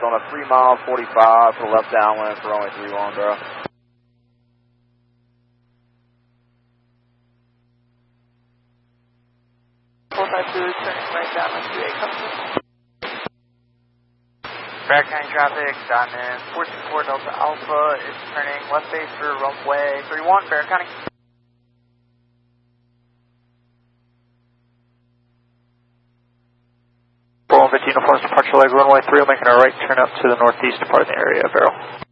on a 3 mile 45 for the left downwind for runway 31, bro. 452 is turning right downwind 28, coming in. Bragg County traffic, Diamond 464 Delta Alpha is turning left base for runway 31, Bragg County. 4115 to Forest departure leg runway 3, making a right turn up to the northeast departing the area of Vero.